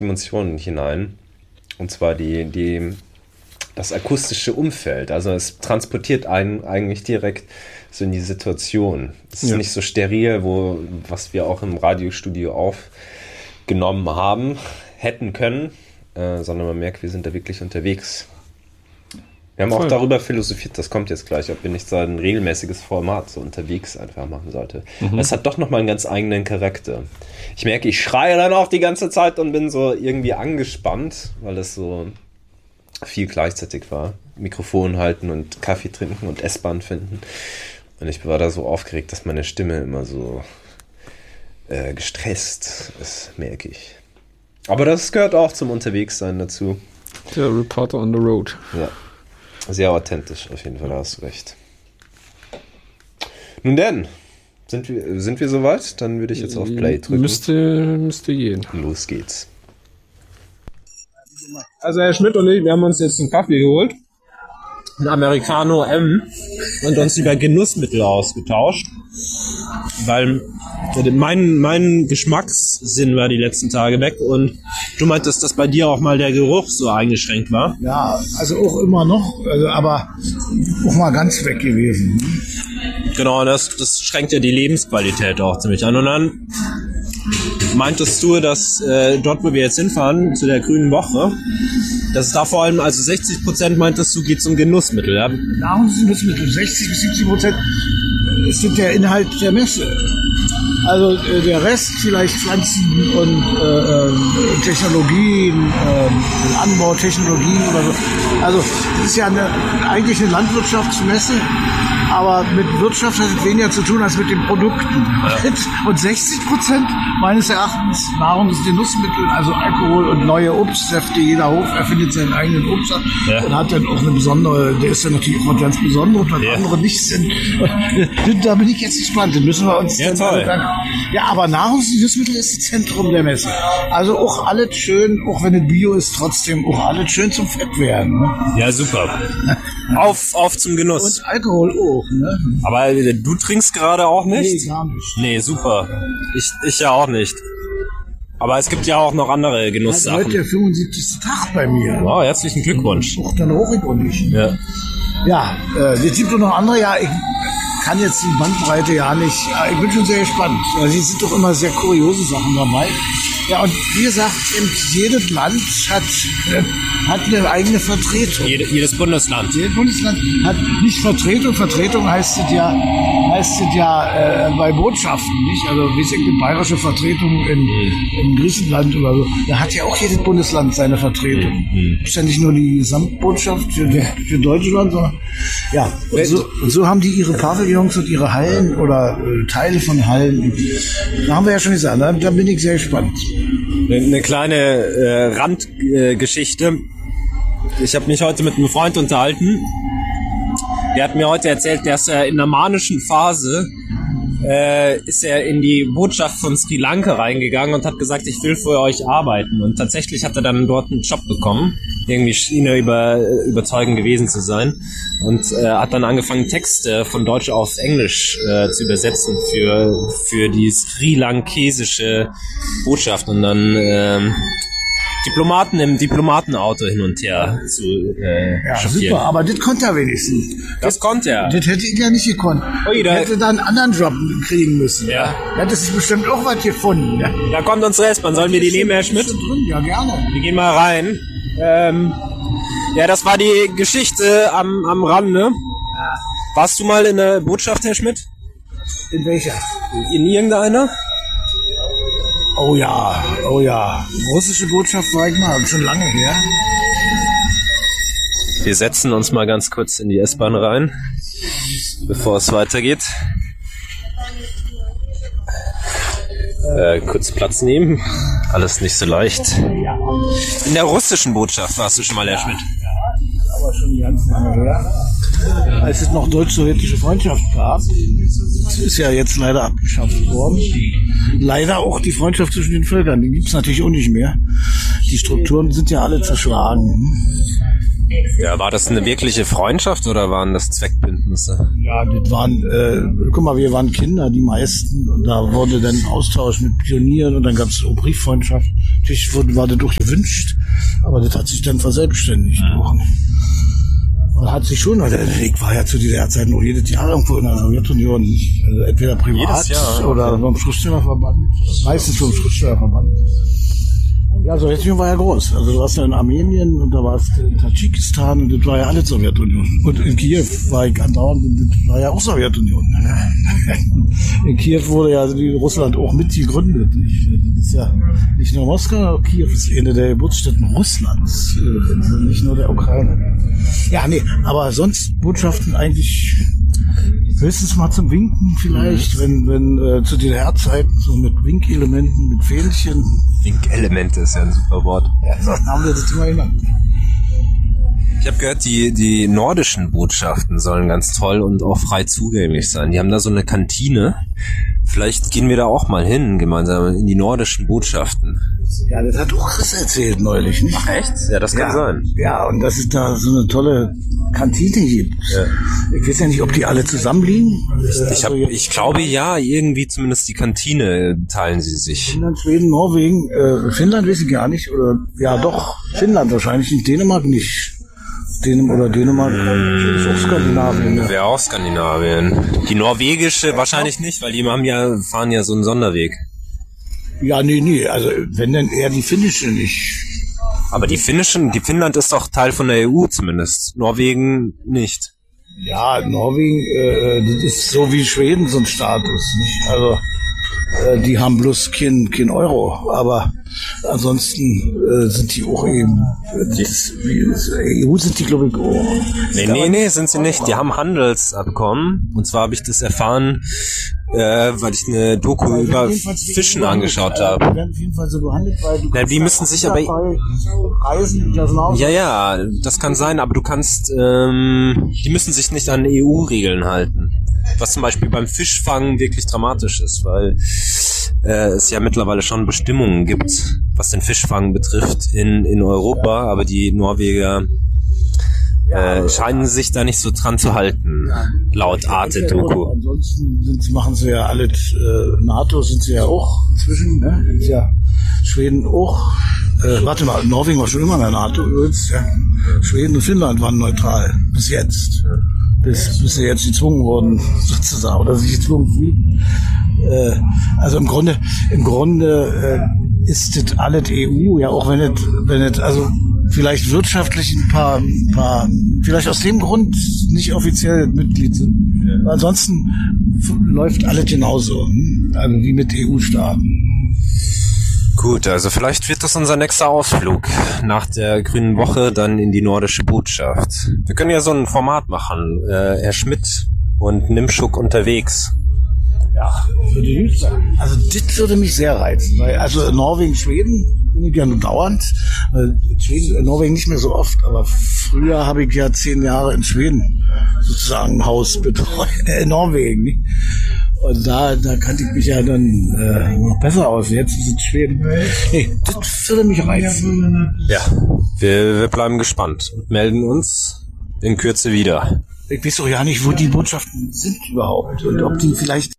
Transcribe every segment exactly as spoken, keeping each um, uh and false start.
Dimension hinein. Und zwar die, die, das akustische Umfeld. Also es transportiert einen eigentlich direkt so in die Situation. Es ist ja nicht so steril, wo, was wir auch im Radiostudio aufgenommen haben, hätten können, äh, sondern man merkt, wir sind da wirklich unterwegs. Wir haben Voll. auch darüber philosophiert, das kommt jetzt gleich, ob wir nicht so ein regelmäßiges Format so unterwegs einfach machen sollte. Mhm. Es hat doch nochmal einen ganz eigenen Charakter. Ich merke, ich schreie dann auch die ganze Zeit und bin so irgendwie angespannt, weil das so viel gleichzeitig war. Mikrofon halten und Kaffee trinken und S-Bahn finden. Und ich war da so aufgeregt, dass meine Stimme immer so äh, gestresst ist, merke ich. Aber das gehört auch zum Unterwegssein dazu. Der Reporter on the road. Ja. Sehr authentisch, auf jeden Fall, da hast du recht. Nun denn, sind wir, sind wir soweit? Dann würde ich jetzt auf Play drücken. Müsste, müsste gehen. Los geht's. Also Herr Schmidt und ich, wir haben uns jetzt einen Kaffee geholt. Ein Americano M. Und uns über Genussmittel ausgetauscht. Weil mein, mein Geschmackssinn war die letzten Tage weg und du meintest, dass bei dir auch mal der Geruch so eingeschränkt war. Ja, also auch immer noch, also aber auch mal ganz weg gewesen. Genau, das, das schränkt ja die Lebensqualität auch ziemlich an. Und dann meintest du, dass äh, dort, wo wir jetzt hinfahren, zu der Grünen Woche, dass es da vor allem, also sechzig Prozent meintest du, geht es um Genussmittel, ja? Nahrungsmittel, sechzig bis siebzig Prozent sind der Inhalt der Messe. Also äh, der Rest vielleicht Pflanzen und äh, äh, Technologien, äh, Anbautechnologien oder so. Also das ist ja eine, eigentlich eine Landwirtschaftsmesse, aber mit Wirtschaft hat es weniger zu tun als mit den Produkten. Ja. Und sechzig Prozent meines Erachtens Nahrungsgenussmittel, also Alkohol und neue Obstsäfte. Jeder Hof erfindet seinen eigenen Obstsaft ja. und hat dann auch eine besondere, der ist dann natürlich auch ganz besonders, weil ja. andere nicht sind. Und da bin ich jetzt gespannt. Da müssen wir uns ja, toll. Dann, ja, aber Nahrungsmittel ist das Zentrum der Messe. Also auch alles schön, auch wenn es Bio ist, trotzdem auch alles schön zum Fett werden. Ne? Ja, super. Auf, auf zum Genuss. Und Alkohol auch. Ne? Aber du trinkst gerade auch nicht? Nee, gar nicht. Nee, super. Ich, ich ja auch nicht. Aber es gibt ja auch noch andere Genusssachen. Also heute der fünfundsiebzigste Tag bei mir. Wow, herzlichen Glückwunsch. Auch dann hoch ich und nicht. Ja. Ja, äh, es gibt noch andere, ja, ich kann jetzt die Bandbreite ja nicht, ich bin schon sehr gespannt. Also es sind doch immer sehr kuriose Sachen dabei. Ja, und wie gesagt, jedes Land hat, äh, hat eine eigene Vertretung. Jede, jedes Bundesland. Jedes Bundesland hat nicht Vertretung. Vertretung heißt es ja, heißt es ja äh, bei Botschaften, nicht? Also wie es eine bayerische Vertretung in, in Griechenland oder so. Da hat ja auch jedes Bundesland seine Vertretung. Mhm. Ist ja nicht nur die Gesamtbotschaft für, für Deutschland, sondern ja. Und so, und so haben die ihre Pavillons und ihre Hallen oder äh, Teile von Hallen. Da haben wir ja schon gesagt, da, da bin ich sehr gespannt. Eine kleine äh, Randgeschichte. Äh, ich habe mich heute mit einem Freund unterhalten. Der hat mir heute erzählt, dass er in der manischen Phase äh, ist er in die Botschaft von Sri Lanka reingegangen und hat gesagt, ich will für euch arbeiten. Und tatsächlich hat er dann dort einen Job bekommen. Irgendwie schien er über, überzeugend gewesen zu sein. Und äh, hat dann angefangen, Texte von Deutsch auf Englisch äh, zu übersetzen für, für die sri lankesische Botschaft. Und dann ähm, Diplomaten im Diplomatenauto hin und her zu äh, ja, chauffieren. Super, aber das konnte er wenigstens. Das, das konnte er. Das hätte ich ja nicht gekonnt. Ui, da hätte da einen anderen Job kriegen müssen. Ja. Da hätte sich bestimmt auch was gefunden. Ja. Da kommt unsere S-Bahn. Sollen wir die nehmen, Herr Schmidt? Drin? Ja, gerne. Wir gehen mal rein. Ähm, ja, das war die Geschichte am, am Rande. Warst du mal in der Botschaft, Herr Schmidt? In welcher? In irgendeiner? Oh ja, oh ja. Russische Botschaft war ich mal, schon lange her. Wir setzen uns mal ganz kurz in die S-Bahn rein, bevor es weitergeht. Äh, kurz Platz nehmen. Alles nicht so leicht. In der russischen Botschaft warst du schon mal, Herr Schmidt. Ja, aber schon ganz lange her. Als es noch deutsch-sowjetische Freundschaft gab. Das ist ja jetzt leider abgeschafft worden. Leider auch die Freundschaft zwischen den Völkern. Die gibt es natürlich auch nicht mehr. Die Strukturen sind ja alle zerschlagen. Ja, war das eine wirkliche Freundschaft oder waren das Zweckbündnisse? Ja, das waren, äh, guck mal, wir waren Kinder, die meisten, und da wurde dann Austausch mit Pionieren und dann gab es so Brieffreundschaft. Natürlich wurde, war das doch gewünscht, aber das hat sich dann verselbstständigt. Mhm. Und hat sich schon, der Weg war ja zu dieser Zeit noch jedes Jahr irgendwo in der Sowjetunion, also entweder privat oder beim Schriftstellerverband, meistens vom Schriftstellerverband. Ja, Sowjetunion war ja groß. Also du warst ja in Armenien und da warst du in Tadschikistan und das war ja alles Sowjetunion. Und in Kiew war ich andauernd, und das war ja auch Sowjetunion. In Kiew wurde ja Russland auch mit gegründet. Das ist ja nicht nur Moskau, Kiew ist eine der Geburtsstätten Russlands, nicht nur der Ukraine. Ja, nee, aber sonst Botschaften eigentlich höchstens mal zum Winken vielleicht, wenn, wenn äh, zu D D R-Zeiten so mit Winkelementen, mit Fähnchen. Winkelemente ist ja ein super Wort. Ja, so haben wir das immer genannt. Ich habe gehört, die, die nordischen Botschaften sollen ganz toll und auch frei zugänglich sein. Die haben da so eine Kantine. Vielleicht gehen wir da auch mal hin, gemeinsam in die nordischen Botschaften. Ja, das hat auch Chris erzählt neulich, nicht? Ach echt? Ja, das kann ja, sein. Ja, und dass es da so eine tolle Kantine gibt. Ja. Ich weiß ja nicht, ob die alle zusammenliegen. Ich, hab, ich glaube ja, irgendwie zumindest die Kantine teilen sie sich. Finnland, Schweden, Norwegen, äh, Finnland weiß ich gar nicht. Oder ja doch, Finnland wahrscheinlich, nicht Dänemark nicht. Dänemark oder Dänemark hm, ist auch Skandinavien. Ja. Wäre auch Skandinavien. Die norwegische wahrscheinlich nicht, weil die haben ja, fahren ja so einen Sonderweg. Ja, nee, nee, also wenn dann eher die finnische nicht. Aber die finnischen, die Finnland ist doch Teil von der E U zumindest. Norwegen nicht. Ja, Norwegen, äh, das ist so wie Schweden so ein Status, nicht? Also äh, die haben bloß kein, kein Euro, aber ansonsten äh, sind die auch eben, das, wie, das E U sind die, glaube ich, auch. Nee, nee, nee, sind sie nicht. Die haben Handelsabkommen. Und zwar habe ich das erfahren, äh, weil ich eine Doku ja, über Fischen angeschaut habe. Die werden auf jeden Fall so behandelt, weil du ja, die müssen sich aber Reisen, ja, ja, das kann sein, aber du kannst, ähm, die müssen sich nicht an E U-Regeln halten. Was zum Beispiel beim Fischfang wirklich dramatisch ist, weil äh, es ja mittlerweile schon Bestimmungen gibt, was den Fischfang betrifft in, in Europa, aber die Norweger äh, scheinen sich da nicht so dran zu halten, laut Arte-Doku. Ansonsten sind, machen sie ja alle, äh, NATO sind sie ja auch inzwischen, ne? Ist ja Schweden auch. Äh, warte mal, Norwegen war schon immer in der NATO übrigens. Ja. Schweden und Finnland waren neutral, bis jetzt. Bis, bis sie jetzt gezwungen wurden, sozusagen, oder sich gezwungen fühlen. Äh, also im Grunde, im Grunde äh, ist das alles E U, ja, auch wenn es, wenn es, also vielleicht wirtschaftlich ein paar, ein paar, vielleicht aus dem Grund nicht offiziell Mitglied sind. Ja. Ansonsten f- läuft alles genauso, hm? Also wie mit E U-Staaten. Gut, also vielleicht wird das unser nächster Ausflug nach der Grünen Woche dann in die nordische Botschaft. Wir können ja so ein Format machen, äh, Herr Schmidt und Nimschuk unterwegs. Ja, würde ich sagen. Also das würde mich sehr reizen, weil also Norwegen, Schweden bin ich ja nur dauernd. Schweden, Norwegen nicht mehr so oft, aber früher habe ich ja zehn Jahre in Schweden sozusagen ein Haus betreut, äh, in Norwegen. Nicht? Und da, da kannte ich mich ja dann äh, noch besser aus. Jetzt ist es Schweden. Nee, das würde mich reizen. Ja, wir, wir bleiben gespannt und melden uns in Kürze wieder. Ich weiß doch ja nicht, wo die Botschaften sind überhaupt und ob die vielleicht...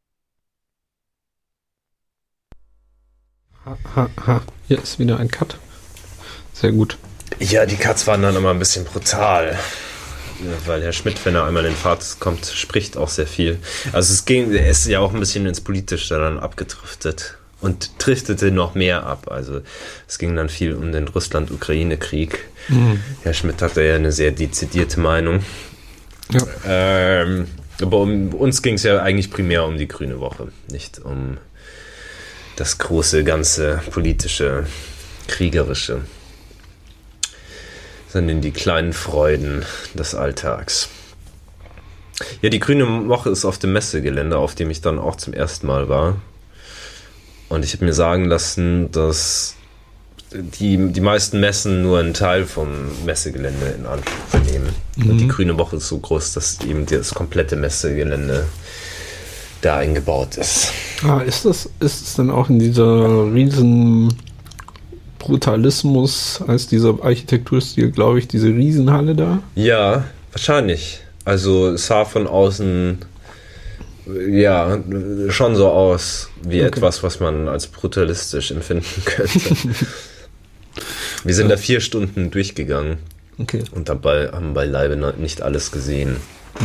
Ha, ha, ha. Hier ist wieder ein Cut. Sehr gut. Ja, die Cuts waren dann immer ein bisschen brutal. Weil Herr Schmidt, wenn er einmal in den Fahrt kommt, spricht auch sehr viel. Also es ging, er ist ja auch ein bisschen ins Politische dann abgedriftet und driftete noch mehr ab. Also es ging dann viel um den Russland-Ukraine-Krieg. Mhm. Herr Schmidt hatte ja eine sehr dezidierte Meinung. Ja. Ähm, aber um uns ging es ja eigentlich primär um die Grüne Woche, nicht um das große, ganze politische, kriegerische, sondern die kleinen Freuden des Alltags. Ja, die Grüne Woche ist auf dem Messegelände, auf dem ich dann auch zum ersten Mal war. Und ich habe mir sagen lassen, dass die, die meisten Messen nur einen Teil vom Messegelände in Anspruch nehmen. Mhm. Und die Grüne Woche ist so groß, dass eben das komplette Messegelände da eingebaut ist. Ah, ist das, ist es dann auch in dieser riesen Brutalismus als dieser Architekturstil, glaube ich, diese Riesenhalle da. Ja, wahrscheinlich. Also es sah von außen ja schon so aus wie okay. etwas, was man als brutalistisch empfinden könnte. Wir sind ja. da vier Stunden durchgegangen okay. und dabei haben beileibe nicht alles gesehen.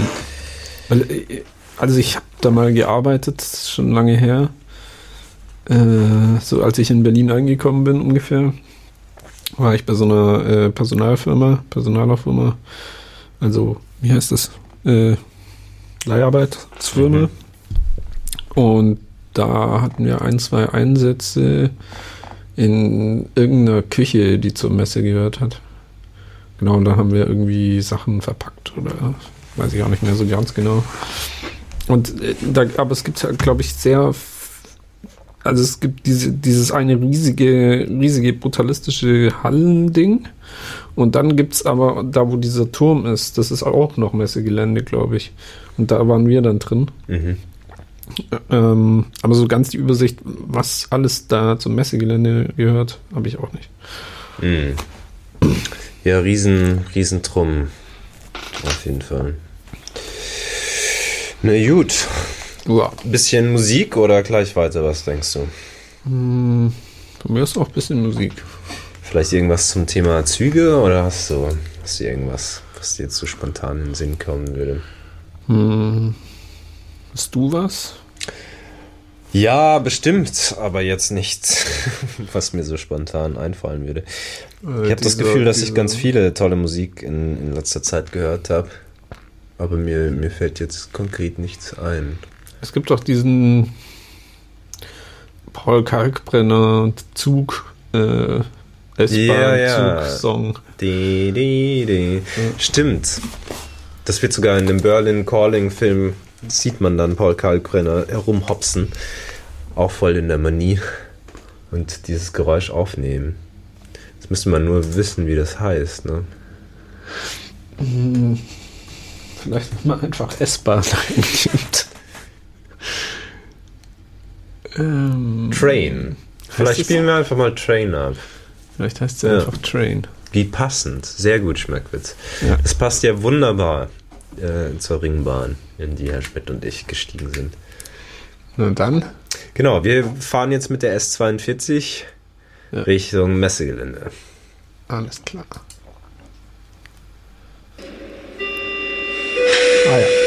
Also ich habe da mal gearbeitet, schon lange her. Äh, so als ich in Berlin angekommen bin ungefähr, war ich bei so einer äh, Personalfirma, Personalerfirma, also wie heißt das? Äh, Leiharbeitsfirma. Mhm. Und da hatten wir ein, zwei Einsätze in irgendeiner Küche, die zur Messe gehört hat. Genau, und da haben wir irgendwie Sachen verpackt oder weiß ich auch nicht mehr so ganz genau. Und äh, da, aber es gibt halt, glaube ich, sehr also es gibt diese, dieses eine riesige, riesige brutalistische Hallending und dann gibt es aber, da wo dieser Turm ist, das ist auch noch Messegelände, glaube ich. Und da waren wir dann drin. Mhm. Ähm, aber so ganz die Übersicht, was alles da zum Messegelände gehört, habe ich auch nicht. Mhm. Ja, riesen, riesen Drum. Auf jeden Fall. Na gut. Ja. Bisschen Musik oder gleich weiter, was denkst du? Hm, von mir ist auch ein bisschen Musik. Vielleicht irgendwas zum Thema Züge oder hast du, hast du irgendwas, was dir jetzt so spontan in den Sinn kommen würde? Hm, hast du was? Ja, bestimmt, aber jetzt nichts, was mir so spontan einfallen würde. Äh, ich habe das Gefühl, dass ich ganz viele tolle Musik in, in letzter Zeit gehört habe, aber mir, mir fällt jetzt konkret nichts ein. Es gibt doch diesen Paul Kalkbrenner Zug, äh, S-Bahn-Zug-Song. Ja, ja. Ja. Stimmt. Das wird sogar in dem Berlin Calling-Film, sieht man dann Paul Kalkbrenner herumhopsen. Auch voll in der Manie. Und dieses Geräusch aufnehmen. Jetzt müsste man nur wissen, wie das heißt, ne? Hm, vielleicht, wenn man einfach S-Bahn eingibt. Ähm, Train. Vielleicht spielen wir einfach mal Train ab. Vielleicht heißt es ja einfach Train. Wie passend. Sehr gut, Schmeckwitz. Ja. Das passt ja wunderbar äh, zur Ringbahn, in die Herr Schmidt und ich gestiegen sind. Na dann. Genau, wir fahren jetzt mit der S zweiundvierzig ja. Richtung Messegelände. Alles klar. Ah ja.